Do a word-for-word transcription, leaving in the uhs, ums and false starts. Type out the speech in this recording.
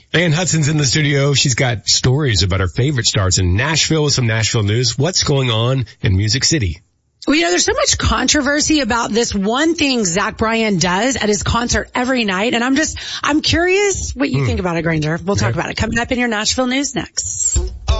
Ann Hudson's in the studio. She's got stories about her favorite stars in Nashville with some Nashville news. What's going on in Music City? Well, you know, there's so much controversy about this one thing Zach Bryan does at his concert every night. And I'm just, I'm curious what you mm. think about it, Granger. We'll talk okay. about it coming up in your Nashville news next.